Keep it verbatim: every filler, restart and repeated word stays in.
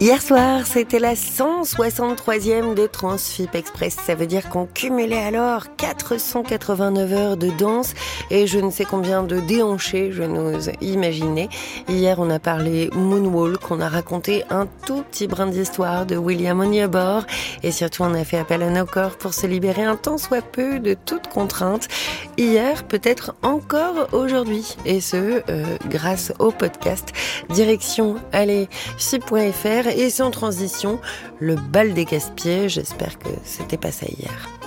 Hier soir, c'était la cent soixante-troisième de Transfip Express. Ça veut dire qu'on cumulait alors quatre cent quatre-vingt-neuf heures de danse et je ne sais combien de déhanchés, je n'ose imaginer. Hier, on a parlé moonwalk, on a raconté un tout petit brin d'histoire de William Onyeabor et surtout, on a fait appel à nos corps pour se libérer un tant soit peu de toute contrainte. Hier, peut-être encore aujourd'hui. Et ce, euh, grâce au podcast. Direction, allez, chip point f r et sans transition, le bal des casse-pieds. J'espère que c'était pas ça hier.